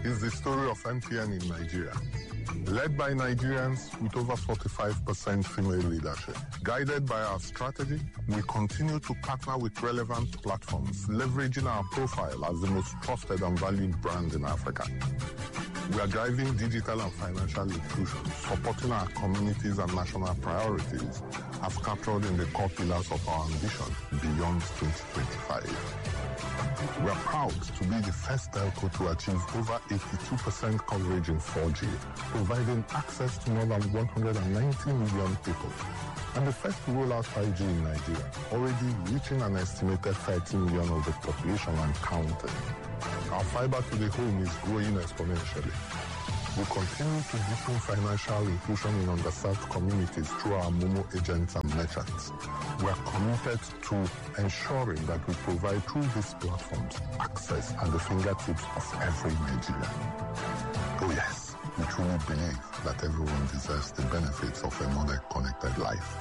is the story of MTN in Nigeria. Led by Nigerians with over 45% female leadership. Guided by our strategy, we continue to partner with relevant platforms, leveraging our profile as the most trusted and valued brand in Africa. We are driving digital and financial inclusion, supporting our communities and national priorities, as captured in the core pillars of our ambition beyond 2025. We are proud to be the first telco to achieve over 82% coverage in 4G, providing access to more than 190 million people, and the first to roll out 5G in Nigeria, already reaching an estimated 30 million of the population and counting. Our fiber to the home is growing exponentially. We continue to deepen financial inclusion in underserved communities through our Momo agents and merchants. We are committed to ensuring that we provide through these platforms access at the fingertips of every Nigerian. Oh yes, we truly believe that everyone deserves the benefits of a modern connected life.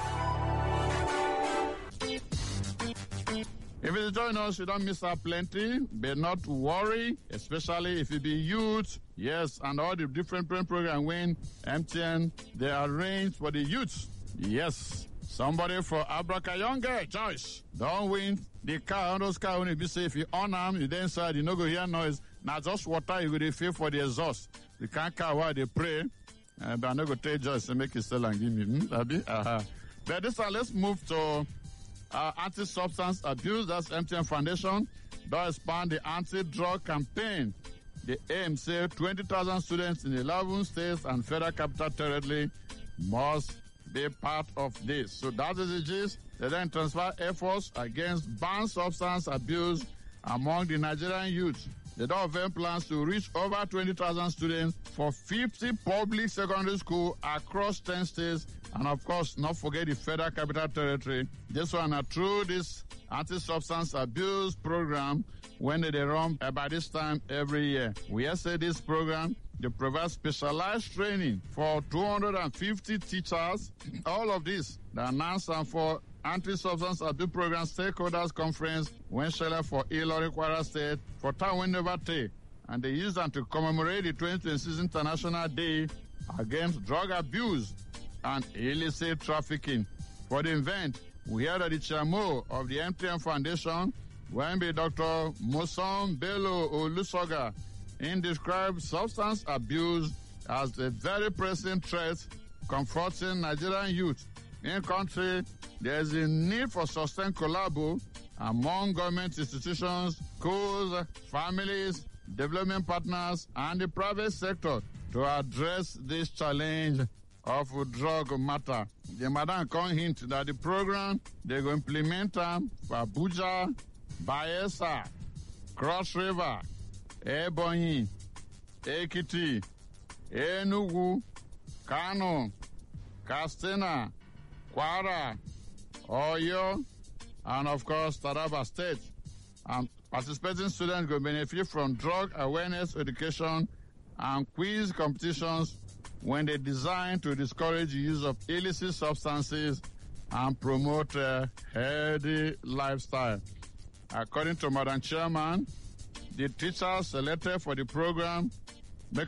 If you join us, you don't miss out plenty. But not worry, especially if you be youth. Yes, and all the different programs when MTN, they arrange for the youth. Yes, somebody for Abraka Younger, Joyce, don't win the car. On those cars, when you be safe, you on them, you then inside, you no go hear noise. Now just water, you go feel for the exhaust. You can't car while they pray. But I no go tell Joyce to make it sell and give me. But this time, let's move to anti-substance abuse. That's MTN Foundation. They'll expand the anti-drug campaign. The aim say 20,000 students in 11 states and federal capital territory must be part of this. So that is the gist. They then transfer efforts against banned substance abuse among the Nigerian youth. They don't have plans to reach over 20,000 students for 50 public secondary schools across 10 states, and of course, not forget the federal capital territory. This one are through this anti-substance abuse program when they run by this time every year. We have said this program, they provide specialized training for 250 teachers. All of this, the announcer for Anti-Substance Abuse Program Stakeholders Conference went scheduled for Ilorin, Kwara State for time when never take. And they used them to commemorate the 2026 International Day Against Drug Abuse and Illicit Trafficking. For the event, we heard that the chairman of the MTN Foundation, when be Dr. Moson Bello Olusoga, described substance abuse as a very pressing threat confronting Nigerian youth. In country, there is a need for sustained collaboration among government institutions, schools, families, development partners, and the private sector to address this challenge of drug matter. The madam can hint that the program they go implement for Abuja, Bayelsa, Cross River, Ebonyi, Ekiti, Enugu, Kano, Katsina, Kwara, Oyo, and of course Taraba State. And participating students will benefit from drug awareness education and quiz competitions when they design to discourage the use of illicit substances and promote a healthy lifestyle. According to Madam Chairman, the teachers selected for the program, the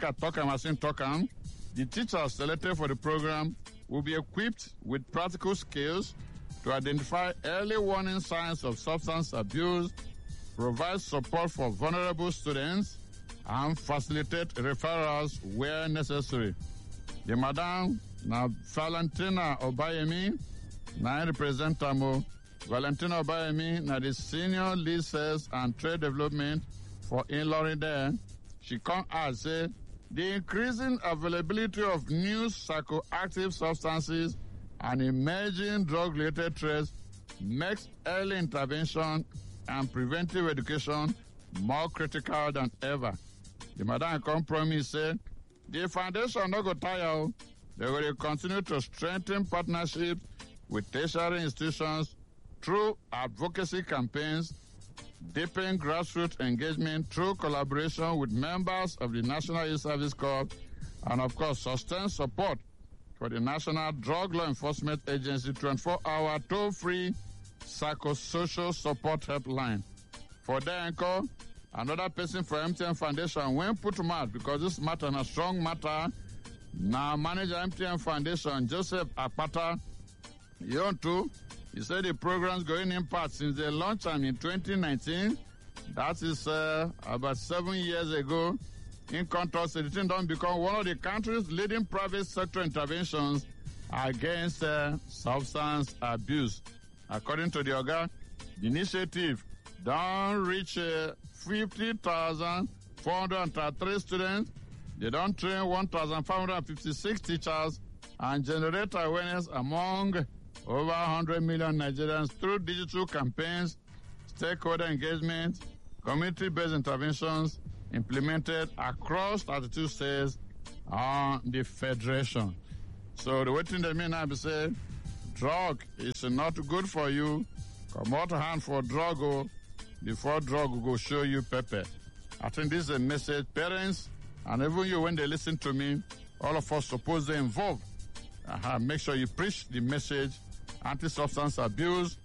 teachers selected for the program will be equipped with practical skills to identify early warning signs of substance abuse, provide support for vulnerable students, and facilitate referrals where necessary. The madam, now Valentina Obayemi, now represent Valentina Obayemi, now the senior lead sales and trade development for Ilorin there. She come and say, the increasing availability of new psychoactive substances and emerging drug-related threats makes early intervention and preventive education more critical than ever. The madam compromise said, the foundation no go tire. They will continue to strengthen partnerships with tertiary institutions through advocacy campaigns, deepen grassroots engagement through collaboration with members of the National Youth Service Corps, and of course sustain support for the National Drug Law Enforcement Agency 24-hour toll-free psychosocial support helpline. For the anchor, another person from MTN Foundation, when put mad, because this matter is a strong matter. Now, manager MTN Foundation, Joseph Akpata, he said the program's going in part since they launched and in 2019. That is about 7 years ago. In contrast, the thing don't become one of the country's leading private sector interventions against substance abuse. According to the Oga, the initiative don't reach 50,433 students. They don't train 1,556 teachers and generate awareness among over 100 million Nigerians through digital campaigns, stakeholder engagement, community-based interventions implemented across 32 states on the federation. So the way thing they mean now be say, drug is not good for you. Come out hand for drug before drug go show you pepper. I think this is a message parents and even you when they listen to me, all of us supposed to involve. Make sure you preach the message, anti-substance abuse,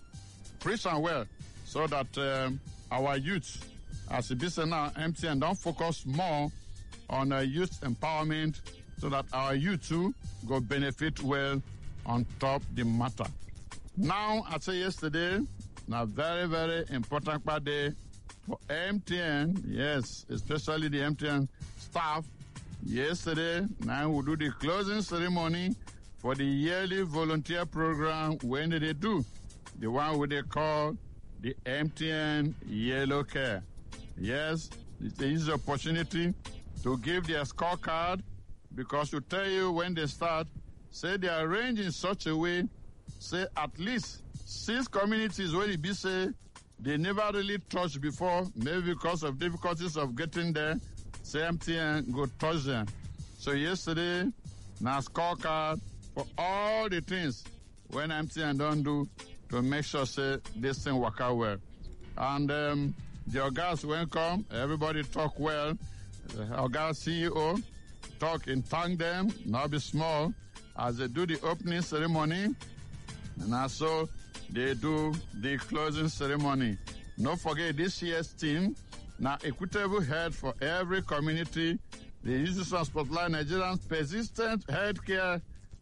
preach and well, so that our youth, as it is now, MTN don't focus more on youth empowerment, so that our youth too go benefit well on top the matter. Now, I say yesterday, now very, very important day for MTN, yes, especially the MTN staff. Yesterday, now we do the closing ceremony for the yearly volunteer program. When did they do? The one where they call the MTN Yellow Care. Yes, it's an easy opportunity to give their scorecard, because to tell you when they start, say they are arranged in such a way, say at least 6 communities where it be say they never really touched before, maybe because of difficulties of getting there, say MTN go touch them. So yesterday, now scorecard for all the things when MTN don't do to make sure say this thing work out well. And the guys welcome, everybody talk well. Our guys CEO talk and thank them, not be small, as they do the opening ceremony, and also they do the closing ceremony. Don't forget this year's team, now equitable health for every community. The use of Spotlight Nigerians persistent healthcare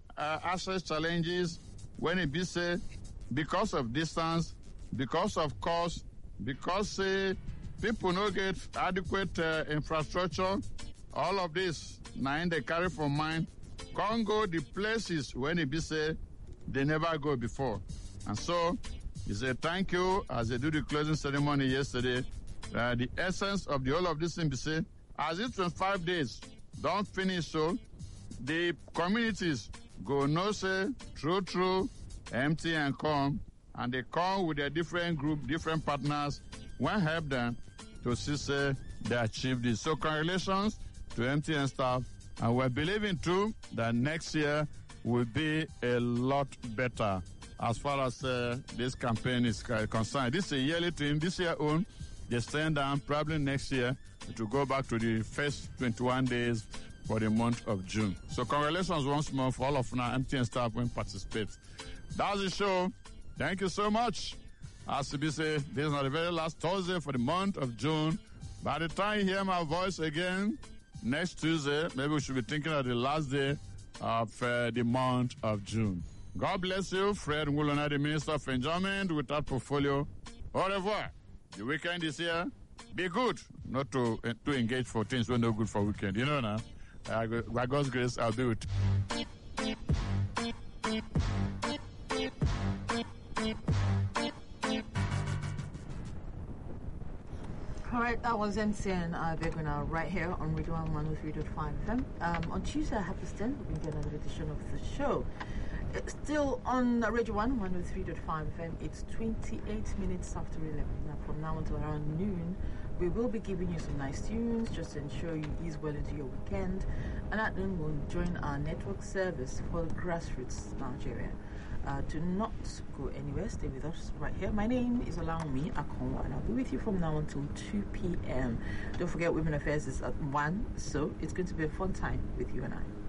access challenges when it be say because of distance, because of cost, because people no get adequate infrastructure. All of this now they carry for mind. Can't go the places when it be say they never go before. And so he said thank you as they do the closing ceremony yesterday. The essence of the whole of this thing be say, as it's 25 days, don't finish so the communities go no say true MTN come, and they come with their different group, different partners, when help them to see say they achieve this. So congratulations to MTN staff, and we're believing too that next year will be a lot better as far as this campaign is concerned. This is a yearly thing. This year own, they stand down. Probably next year it will go back to the first 21 days for the month of June. So congratulations once more for all of our MTN staff when participate. That's the show. Thank you so much. As to be said, this is not the very last Thursday for the month of June. By the time you hear my voice again, next Tuesday, maybe we should be thinking of the last day of the month of June. God bless you. Fred Ngulona, the Minister of Enjoyment, with that portfolio. Au revoir. The weekend is here. Be good, not to engage for things when no good for weekend. You know now. By God's grace, I'll be with you. All right, that was MTN Beguna right here on Radio 103.5 FM. On Tuesday, I have to stand. We'll get another edition of the show. It's still on Radio 103.5 FM. It's 28 minutes after 11. Now, from now until around noon, we will be giving you some nice tunes just to ensure you ease well into your weekend. And at then we'll join our network service for Grassroots Nigeria. Do not go anywhere. Stay with us right here. My name is Olaomi Akon, and I'll be with you from now until 2 p.m. Don't forget, Women Affairs is at 1, so it's going to be a fun time with you and I.